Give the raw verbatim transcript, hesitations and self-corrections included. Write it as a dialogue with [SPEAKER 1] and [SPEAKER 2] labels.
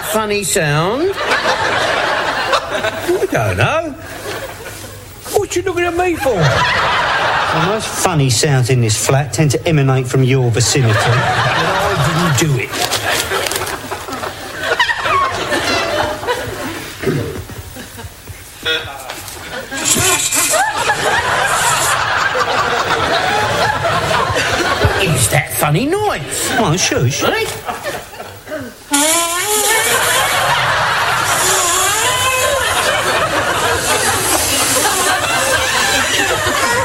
[SPEAKER 1] funny sound? I don't know. What you looking at me for?
[SPEAKER 2] The most funny sounds in this flat tend to emanate from your vicinity.
[SPEAKER 1] I didn't do it. Is that funny noise?
[SPEAKER 2] Come on, shush.
[SPEAKER 1] Right?